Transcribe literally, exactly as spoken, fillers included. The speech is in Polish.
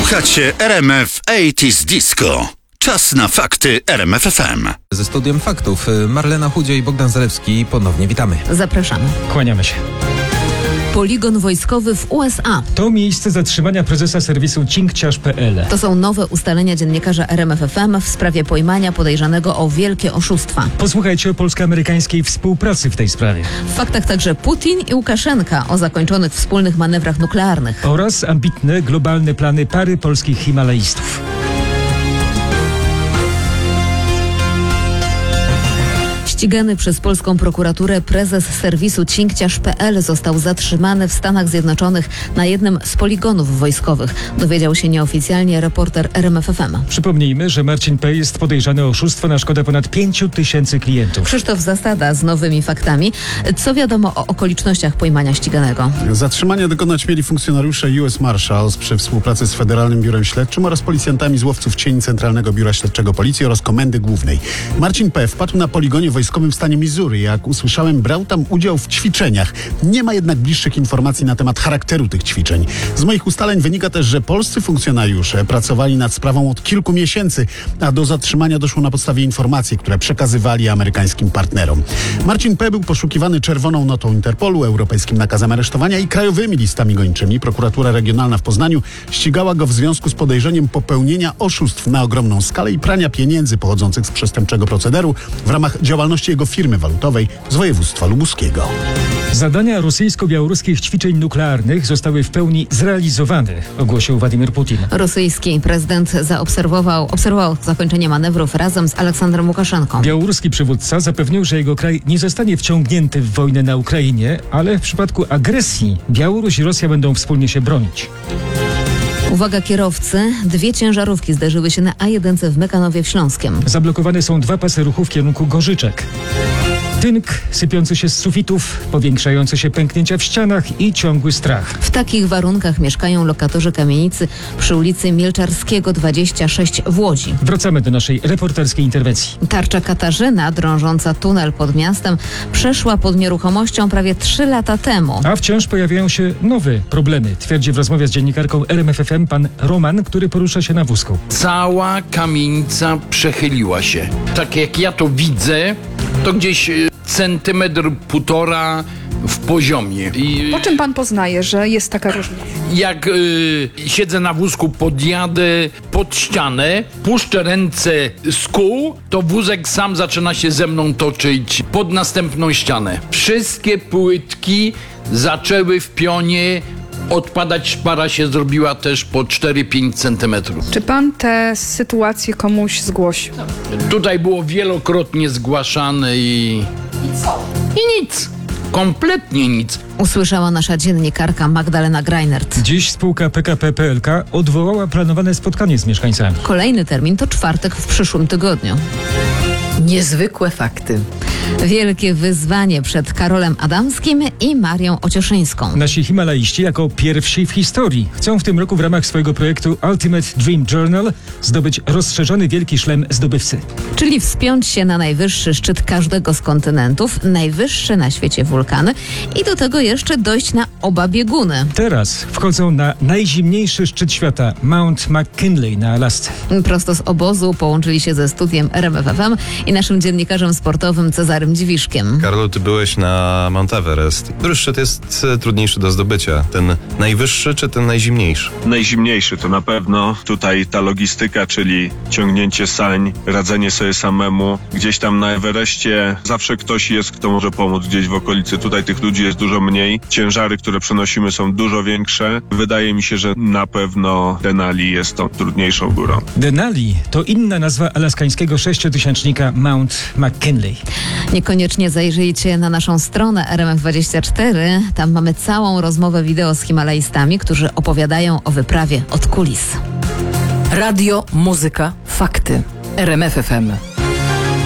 Słuchacie R M F osiemdziesiąt Disco. Czas na fakty R M F F M. Ze studiem faktów Marlena Chudzie i Bogdan Zalewski ponownie witamy. Zapraszamy. Kłaniamy się. Poligon wojskowy w U S A. To miejsce zatrzymania prezesa serwisu cinkciarz kropka p l. To są nowe ustalenia dziennikarza R M F F M w sprawie pojmania podejrzanego o wielkie oszustwa. Posłuchajcie o polsko-amerykańskiej współpracy w tej sprawie. W faktach także Putin i Łukaszenka o zakończonych wspólnych manewrach nuklearnych. Oraz ambitne, globalne plany pary polskich himalaistów. Ścigany przez polską prokuraturę prezes serwisu cinkciarz kropka p l został zatrzymany w Stanach Zjednoczonych na jednym z poligonów wojskowych. Dowiedział się nieoficjalnie reporter R M F F M. Przypomnijmy, że Marcin P. jest podejrzany o oszustwo na szkodę ponad pięciu tysięcy klientów. Krzysztof Zasada z nowymi faktami. Co wiadomo o okolicznościach pojmania ściganego? Zatrzymania dokonać mieli funkcjonariusze U S Marshals przy współpracy z Federalnym Biurem Śledczym oraz policjantami z łowców cieni Centralnego Biura Śledczego Policji oraz Komendy Głównej. Marcin P. wpadł na poligonie wojskowym w stanie Missouri. Jak usłyszałem, brał tam udział w ćwiczeniach. Nie ma jednak bliższych informacji na temat charakteru tych ćwiczeń. Z moich ustaleń wynika też, że polscy funkcjonariusze pracowali nad sprawą od kilku miesięcy, a do zatrzymania doszło na podstawie informacji, które przekazywali amerykańskim partnerom. Marcin P. był poszukiwany czerwoną notą Interpolu, europejskim nakazem aresztowania i krajowymi listami gończymi. Prokuratura Regionalna w Poznaniu ścigała go w związku z podejrzeniem popełnienia oszustw na ogromną skalę i prania pieniędzy pochodzących z przestępczego procederu w ramach działalności jego firmy walutowej z województwa lubuskiego. Zadania rosyjsko-białoruskich ćwiczeń nuklearnych zostały w pełni zrealizowane, ogłosił Władimir Putin. Rosyjski prezydent zaobserwował obserwował zakończenie manewrów razem z Aleksandrem Łukaszenką. Białoruski przywódca zapewnił, że jego kraj nie zostanie wciągnięty w wojnę na Ukrainie, ale w przypadku agresji Białoruś i Rosja będą wspólnie się bronić. Uwaga kierowcy, dwie ciężarówki zderzyły się na A jeden w Mekanowie w Śląskiem. Zablokowane są dwa pasy ruchu w kierunku Gorzyczek. Tynk sypiący się z sufitów, powiększające się pęknięcia w ścianach i ciągły strach. W takich warunkach mieszkają lokatorzy kamienicy przy ulicy Mielczarskiego dwadzieścia sześć w Łodzi. Wracamy do naszej reporterskiej interwencji. Tarcza Katarzyna, drążąca tunel pod miastem, przeszła pod nieruchomością prawie trzy lata temu. A wciąż pojawiają się nowe problemy, twierdzi w rozmowie z dziennikarką R M F F M pan Roman, który porusza się na wózku. Cała kamienica przechyliła się. Tak jak ja to widzę, to gdzieś centymetr, półtora w poziomie. I po czym pan poznaje, że jest taka różnica? Jak y, siedzę na wózku, podjadę pod ścianę, puszczę ręce z kół, to wózek sam zaczyna się ze mną toczyć pod następną ścianę. Wszystkie płytki zaczęły w pionie odpadać, szpara się zrobiła też po cztery pięć centymetrów. Czy pan tę sytuację komuś zgłosił? Tutaj było wielokrotnie zgłaszane i... I co? I nic. Kompletnie nic. Usłyszała nasza dziennikarka Magdalena Greinert. Dziś spółka P K P P L K odwołała planowane spotkanie z mieszkańcami. Kolejny termin to czwartek w przyszłym tygodniu. Niezwykłe fakty. Wielkie wyzwanie przed Karolem Adamskim i Marią Ocieszyńską. Nasi himalaiści jako pierwsi w historii chcą w tym roku w ramach swojego projektu Ultimate Dream Journal zdobyć rozszerzony wielki szlem zdobywcy. Czyli wspiąć się na najwyższy szczyt każdego z kontynentów, najwyższe na świecie wulkany i do tego jeszcze dojść na oba bieguny. Teraz wchodzą na najzimniejszy szczyt świata, Mount McKinley na Alasce. Prosto z obozu połączyli się ze studiem R M F F M i naszym dziennikarzem sportowym Cezarym Dziwiszkiem. Karol, ty byłeś na Mount Everest. Który szczyt jest trudniejszy do zdobycia? Ten najwyższy czy ten najzimniejszy? Najzimniejszy to na pewno. Tutaj ta logistyka, czyli ciągnięcie sań, radzenie sobie samemu. Gdzieś tam na Everestie zawsze ktoś jest, kto może pomóc gdzieś w okolicy. Tutaj tych ludzi jest dużo mniej. Ciężary, które przenosimy, są dużo większe. Wydaje mi się, że na pewno Denali jest tą trudniejszą górą. Denali to inna nazwa alaskańskiego sześciotysięcznika Mount McKinley. Niekoniecznie zajrzyjcie na naszą stronę R M F dwadzieścia cztery. Tam mamy całą rozmowę wideo z himalaistami, którzy opowiadają o wyprawie od kulis. Radio, muzyka, fakty. R M F F M.